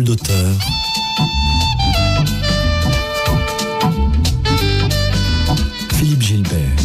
d'auteur. Philippe Gilbert.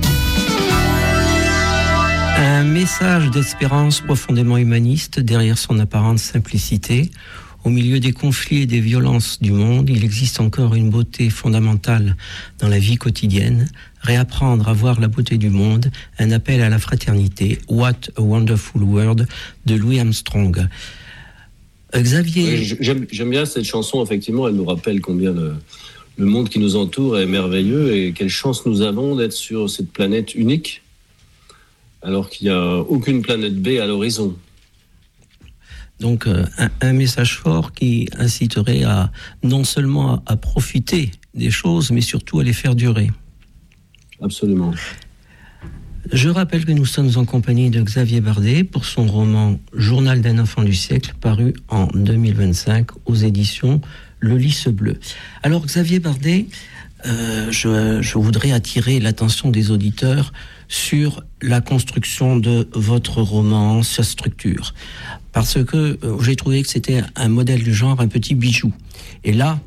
Un message d'espérance profondément humaniste derrière son apparente simplicité. Au milieu des conflits et des violences du monde, il existe encore une beauté fondamentale dans la vie quotidienne. Réapprendre à voir la beauté du monde, un appel à la fraternité. What a Wonderful World de Louis Armstrong. Xavier... Oui, j'aime bien cette chanson, effectivement, elle nous rappelle combien le monde qui nous entoure est merveilleux et quelle chance nous avons d'être sur cette planète unique, alors qu'il n'y a aucune planète B à l'horizon. Donc un message fort qui inciterait à non seulement à profiter des choses, mais surtout à les faire durer. Absolument. Je rappelle que nous sommes en compagnie de Xavier Bardet pour son roman « Journal d'un enfant du siècle » paru en 2025 aux éditions Le Lys Bleu. Alors Xavier Bardet, je voudrais attirer l'attention des auditeurs sur la construction de votre roman, sa structure. Parce que j'ai trouvé que c'était un modèle du genre, un petit bijou. Et là,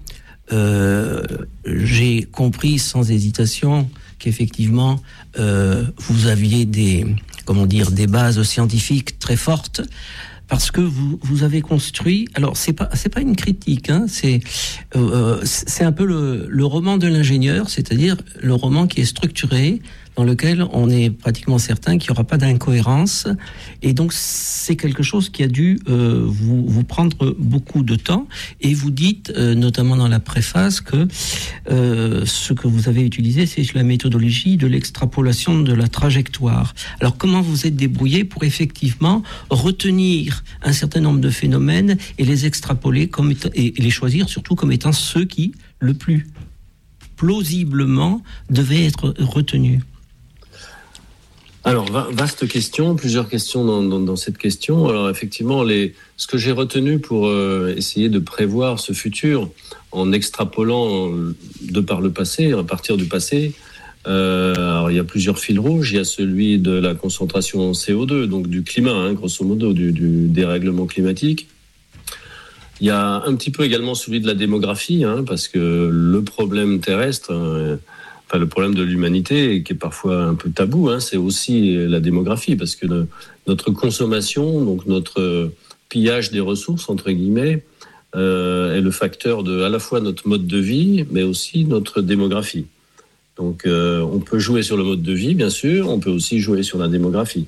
j'ai compris sans hésitation qu'effectivement, vous aviez des bases scientifiques très fortes, parce que vous avez construit. Alors c'est pas une critique, hein, c'est un peu le roman de l'ingénieur, c'est-à-dire le roman qui est structuré, dans lequel on est pratiquement certain qu'il n'y aura pas d'incohérence, et donc c'est quelque chose qui a dû vous prendre beaucoup de temps. Et vous dites, notamment dans la préface, que ce que vous avez utilisé, c'est la méthodologie de l'extrapolation de la trajectoire. Alors comment vous êtes débrouillé pour effectivement retenir un certain nombre de phénomènes et les extrapoler et les choisir surtout comme étant ceux qui, le plus plausiblement, devaient être retenus? Alors, vaste question, plusieurs questions dans cette question. Alors, effectivement, ce que j'ai retenu pour essayer de prévoir ce futur en extrapolant de par le passé, à partir du passé, alors il y a plusieurs fils rouges. Il y a celui de la concentration en CO2, donc du climat, grosso modo, du dérèglement climatique. Il y a un petit peu également celui de la démographie, parce que le problème terrestre... le problème de l'humanité, qui est parfois un peu tabou, c'est aussi la démographie, parce que notre consommation, donc notre pillage des ressources, entre guillemets, est le facteur de à la fois notre mode de vie, mais aussi notre démographie. Donc on peut jouer sur le mode de vie, bien sûr, on peut aussi jouer sur la démographie.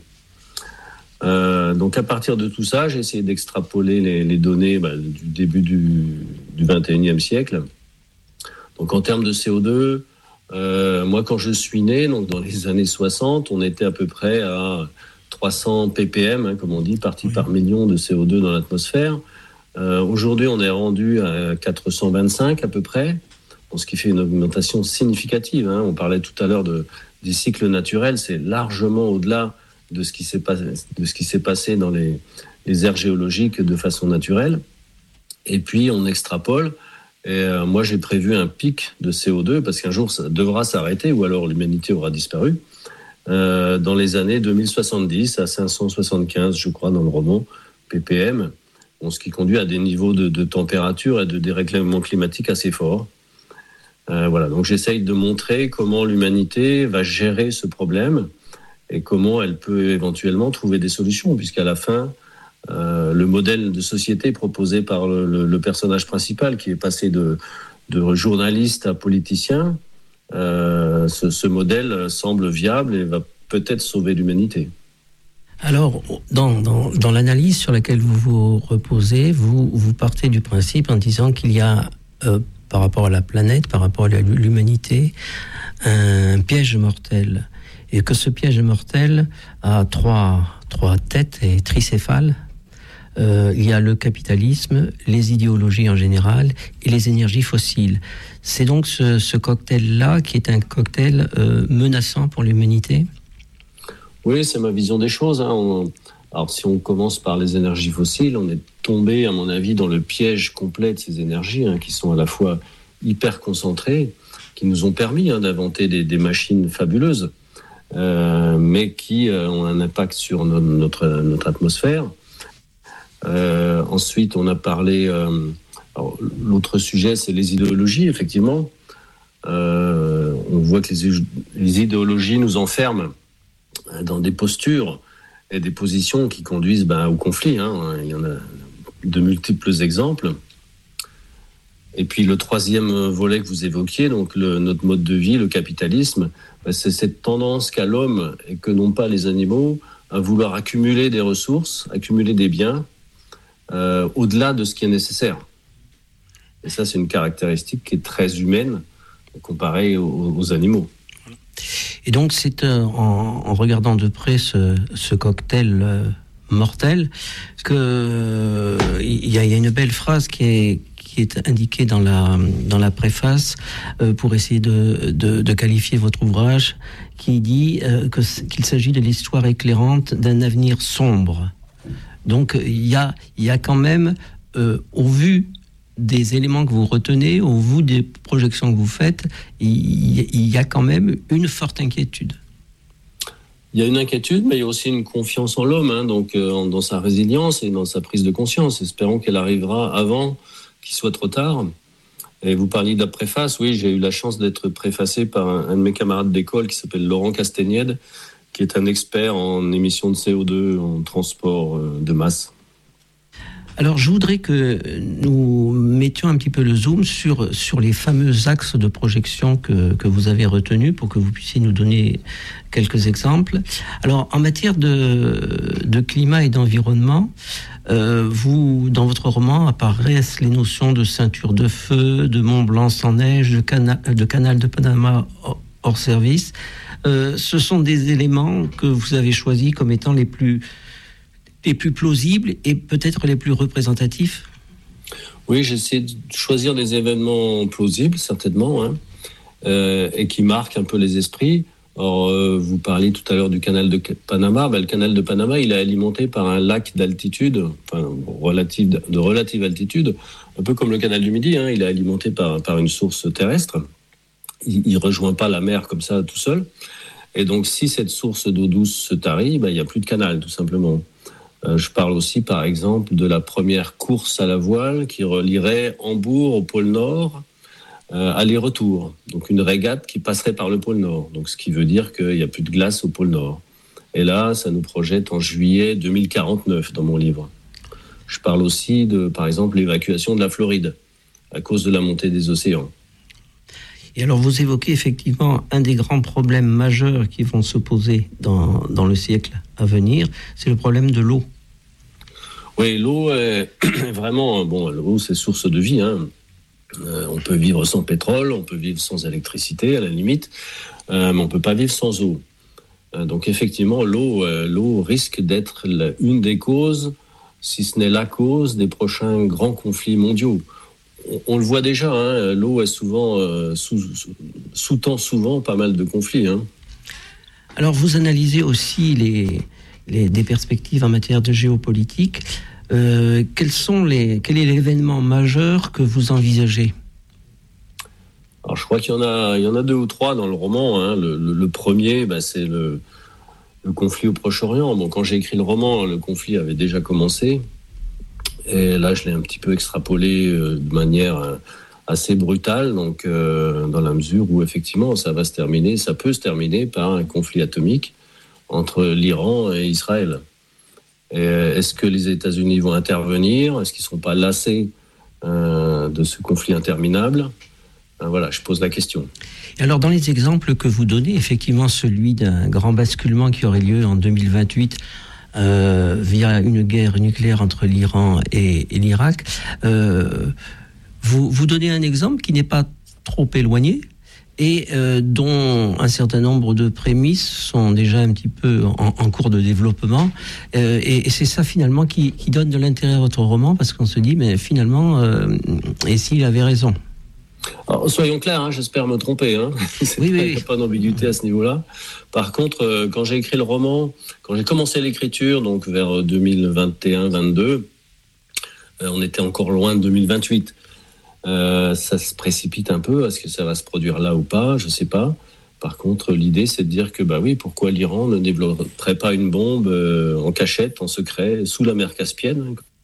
Donc à partir de tout ça, j'ai essayé d'extrapoler les données du début du 21e siècle. Donc en termes de CO2, moi, quand je suis né, donc dans les années 60, on était à peu près à 300 ppm, comme on dit, parties par million de CO2 dans l'atmosphère. Aujourd'hui, on est rendu à 425 à peu près, ce qui fait une augmentation significative. On parlait tout à l'heure des cycles naturels, c'est largement au-delà de ce qui s'est passé dans les aires géologiques de façon naturelle. Et puis, on extrapole. Et moi, j'ai prévu un pic de CO2 parce qu'un jour, ça devra s'arrêter ou alors l'humanité aura disparu dans les années 2070 à 575, je crois, dans le roman, ppm, ce qui conduit à des niveaux de température et de dérèglement climatique assez forts. Voilà, donc j'essaye de montrer comment l'humanité va gérer ce problème et comment elle peut éventuellement trouver des solutions, puisqu'à la fin... le modèle de société proposé par le personnage principal, qui est passé de journaliste à politicien, ce modèle semble viable et va peut-être sauver l'humanité. Alors, dans l'analyse sur laquelle vous vous reposez, vous partez du principe en disant qu'il y a, par rapport à la planète, par rapport à l'humanité, un piège mortel. Et que ce piège mortel a trois têtes et tricéphales. Il y a le capitalisme, les idéologies en général et les énergies fossiles. C'est donc ce cocktail-là qui est un cocktail menaçant pour l'humanité? Oui, c'est ma vision des choses. Alors, si on commence par les énergies fossiles, on est tombé, à mon avis, dans le piège complet de ces énergies, qui sont à la fois hyper concentrées, qui nous ont permis d'inventer des machines fabuleuses, mais qui ont un impact sur notre atmosphère. Ensuite, on a parlé... alors, l'autre sujet, c'est les idéologies, effectivement. On voit que les idéologies nous enferment dans des postures et des positions qui conduisent au conflit. Il y en a de multiples exemples. Et puis le troisième volet que vous évoquiez, donc notre mode de vie, le capitalisme, c'est cette tendance qu'a l'homme et que n'ont pas les animaux à vouloir accumuler des ressources, accumuler des biens au-delà de ce qui est nécessaire. Et ça, c'est une caractéristique qui est très humaine comparée aux animaux. Et donc, c'est en regardant de près ce cocktail mortel que il y a une belle phrase qui est indiquée dans la préface pour essayer de qualifier votre ouvrage, qui dit qu'il s'agit de l'histoire éclairante d'un avenir sombre. Donc, il y a quand même, au vu des éléments que vous retenez, au vu des projections que vous faites, il y a quand même une forte inquiétude. Il y a une inquiétude, mais il y a aussi une confiance en l'homme, donc dans sa résilience et dans sa prise de conscience. Espérons qu'elle arrivera avant qu'il soit trop tard. Et vous parliez de la préface. Oui, j'ai eu la chance d'être préfacé par un de mes camarades d'école qui s'appelle Laurent Castagnède, qui est un expert en émissions de CO2, en transport de masse. Alors, je voudrais que nous mettions un petit peu le zoom sur les fameux axes de projection que vous avez retenus pour que vous puissiez nous donner quelques exemples. Alors, en matière de climat et d'environnement, dans votre roman apparaissent les notions de ceinture de feu, de Mont Blanc sans neige, de canal de Panama hors service. Ce sont des éléments que vous avez choisis comme étant les plus plausibles et peut-être les plus représentatifs. Oui, j'essaie de choisir des événements plausibles, certainement, et qui marquent un peu les esprits. Or, vous parliez tout à l'heure du canal de Panama. Le canal de Panama, il est alimenté par un lac d'altitude, de relative altitude, un peu comme le canal du Midi. Il est alimenté par une source terrestre. Il ne rejoint pas la mer comme ça tout seul. Et donc, si cette source d'eau douce se tarit, il n'y a plus de canal, tout simplement. Je parle aussi, par exemple, de la première course à la voile qui relierait Hambourg au pôle Nord, aller-retour. Donc une régate qui passerait par le pôle Nord. Donc ce qui veut dire qu'il n'y a plus de glace au pôle Nord. Et là, ça nous projette en juillet 2049 dans mon livre. Je parle aussi de, par exemple, l'évacuation de la Floride à cause de la montée des océans. Et alors, vous évoquez effectivement un des grands problèmes majeurs qui vont se poser dans le siècle à venir, c'est le problème de l'eau. Oui, l'eau est vraiment... l'eau, c'est source de vie. On peut vivre sans pétrole, on peut vivre sans électricité, à la limite, mais on ne peut pas vivre sans eau. Donc, effectivement, l'eau risque d'être une des causes, si ce n'est la cause, des prochains grands conflits mondiaux. On le voit déjà, l'eau est souvent sous-tend souvent pas mal de conflits. Alors vous analysez aussi des perspectives en matière de géopolitique. Quel est l'événement majeur que vous envisagez ? Alors je crois qu'il y en a deux ou trois dans le roman. Le premier, c'est le conflit au Proche-Orient. Bon, quand j'ai écrit le roman, le conflit avait déjà commencé. Et là, je l'ai un petit peu extrapolé de manière assez brutale, donc dans la mesure où effectivement, ça peut se terminer par un conflit atomique entre l'Iran et Israël. Et est-ce que les États-Unis vont intervenir ? Est-ce qu'ils ne seront pas lassés de ce conflit interminable ? Voilà, je pose la question. Alors, dans les exemples que vous donnez, effectivement, celui d'un grand basculement qui aurait lieu en 2028, via une guerre nucléaire entre l'Iran et l'Irak. Vous donnez un exemple qui n'est pas trop éloigné et dont un certain nombre de prémices sont déjà un petit peu en cours de développement. Et c'est ça finalement qui donne de l'intérêt à votre roman, parce qu'on se dit, mais finalement, et s'il avait raison ? Alors, soyons clairs, j'espère me tromper. Il n'y a pas d'ambiguïté à ce niveau-là. Par contre, quand j'ai écrit le roman, quand j'ai commencé l'écriture, donc vers 2021-22, on était encore loin de 2028. Ça se précipite un peu. Est-ce que ça va se produire là ou pas ? Je ne sais pas. Par contre, l'idée, c'est de dire que, pourquoi l'Iran ne développerait pas une bombe en cachette, en secret, sous la mer Caspienne,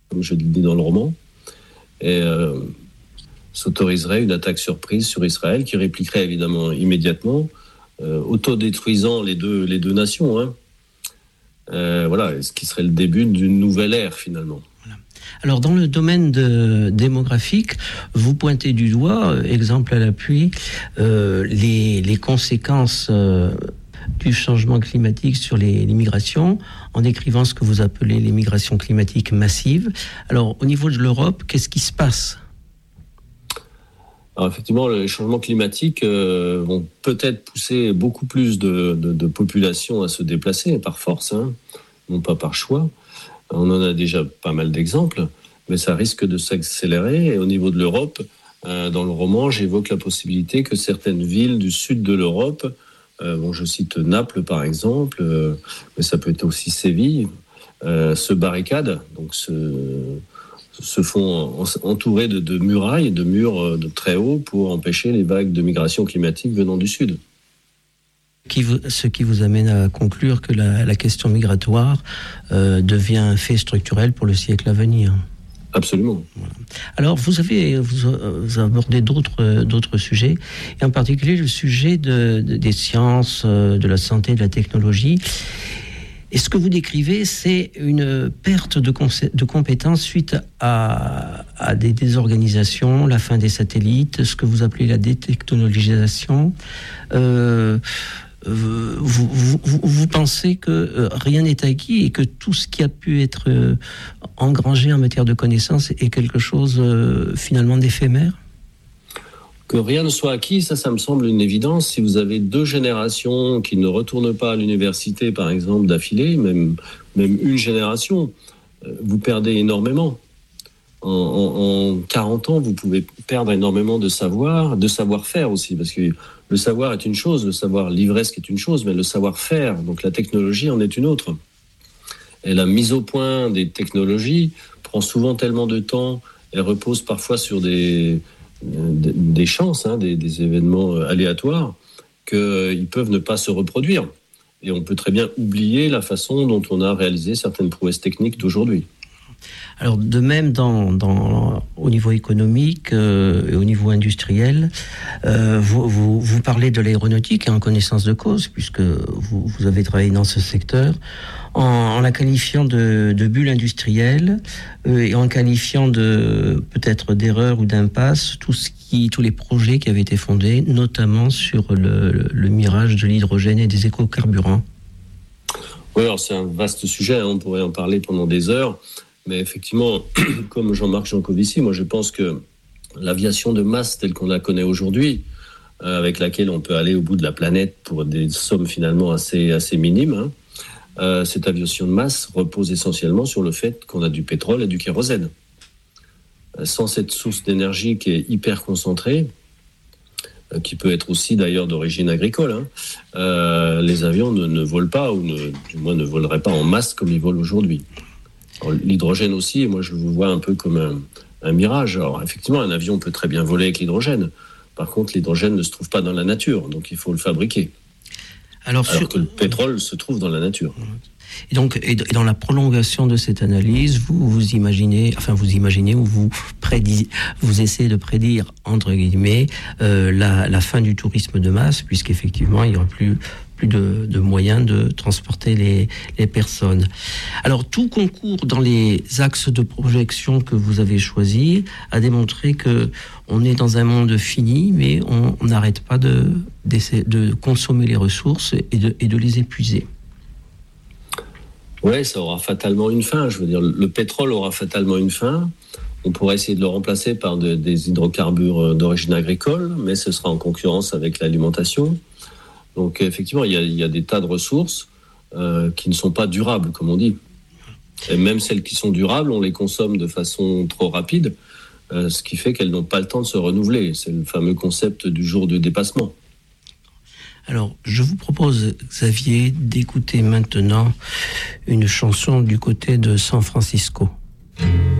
comme je le dis dans le roman, et s'autoriserait une attaque surprise sur Israël qui répliquerait évidemment immédiatement, autodétruisant les deux nations. Hein. Voilà, ce qui serait le début d'une nouvelle ère finalement. Voilà. Alors dans le domaine démographique, vous pointez du doigt, exemple à l'appui, les conséquences du changement climatique sur les migrations, en décrivant ce que vous appelez les migrations climatiques massives. Alors au niveau de l'Europe, qu'est-ce qui se passe ? Alors effectivement, les changements climatiques vont peut-être pousser beaucoup plus de populations à se déplacer par force, hein, non pas par choix. On en a déjà pas mal d'exemples, mais ça risque de s'accélérer. Et au niveau de l'Europe, dans le roman, j'évoque la possibilité que certaines villes du sud de l'Europe, je cite Naples par exemple, mais ça peut être aussi Séville, se barricadent, donc se font entourer de murailles, de murs de très haut pour empêcher les vagues de migration climatique venant du sud. Ce qui vous amène à conclure que la question migratoire devient un fait structurel pour le siècle à venir. Absolument. Voilà. Alors, vous abordez d'autres sujets, et en particulier le sujet des sciences, de la santé, de la technologie. Et ce que vous décrivez, c'est une perte de compétences suite à des désorganisations, la fin des satellites, ce que vous appelez la détechnologisation. Vous pensez que rien n'est acquis et que tout ce qui a pu être engrangé en matière de connaissances est quelque chose finalement d'éphémère ? Que rien ne soit acquis, ça me semble une évidence. Si vous avez 2 générations qui ne retournent pas à l'université, par exemple, d'affilée, même une génération, vous perdez énormément. En 40 ans, vous pouvez perdre énormément de savoir-faire aussi, parce que le savoir est une chose, le savoir livresque est une chose, mais le savoir-faire, donc la technologie, en est une autre. Et la mise au point des technologies prend souvent tellement de temps, elle repose parfois sur des chances, hein, des événements aléatoires, qu'ils peuvent ne pas se reproduire. Et on peut très bien oublier la façon dont on a réalisé certaines prouesses techniques d'aujourd'hui. Alors de même au niveau économique et au niveau industriel, vous parlez de l'aéronautique en connaissance de cause, puisque vous avez travaillé dans ce secteur, en la qualifiant de bulle industrielle et en qualifiant peut-être d'erreur ou d'impasse tous les projets qui avaient été fondés, notamment sur le mirage de l'hydrogène et des écocarburants. Oui, alors c'est un vaste sujet, hein, on pourrait en parler pendant des heures. Mais effectivement, comme Jean-Marc Jancovici, moi je pense que l'aviation de masse telle qu'on la connaît aujourd'hui, avec laquelle on peut aller au bout de la planète pour des sommes finalement assez minimes, hein, cette aviation de masse repose essentiellement sur le fait qu'on a du pétrole et du kérosène. Sans cette source d'énergie qui est hyper concentrée, qui peut être aussi d'ailleurs d'origine agricole, hein, les avions ne volent pas, ou du moins ne voleraient pas en masse comme ils volent aujourd'hui. Alors, l'hydrogène aussi, moi je le vois un peu comme un mirage. Alors effectivement, un avion peut très bien voler avec l'hydrogène. Par contre, l'hydrogène ne se trouve pas dans la nature, donc il faut le fabriquer. Alors que le pétrole se trouve dans la nature. Et donc, et dans la prolongation de cette analyse, vous imaginez ou vous essayez de prédire, entre guillemets, la fin du tourisme de masse, puisqu'effectivement, il n'y aura plus de moyens de transporter les personnes. Alors, tout concourt dans les axes de projection que vous avez choisis à démontrer que on est dans un monde fini, mais on n'arrête pas d'essayer de consommer les ressources et de les épuiser. Oui, ça aura fatalement une fin. Je veux dire, le pétrole aura fatalement une fin. On pourrait essayer de le remplacer par des hydrocarbures d'origine agricole, mais ce sera en concurrence avec l'alimentation. Donc effectivement, il y a des tas de ressources qui ne sont pas durables, comme on dit. Et même celles qui sont durables, on les consomme de façon trop rapide, ce qui fait qu'elles n'ont pas le temps de se renouveler. C'est le fameux concept du jour du dépassement. Alors, je vous propose, Xavier, d'écouter maintenant une chanson du côté de San Francisco.